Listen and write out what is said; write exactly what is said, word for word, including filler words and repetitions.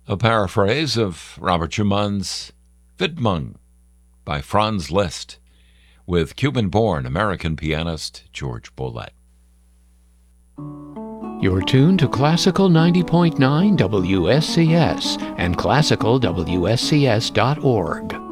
A paraphrase of Robert Schumann's Widmung by Franz Liszt with Cuban-born American pianist George Bolet. You're tuned to Classical ninety point nine W S C S and classical W S C S dot org.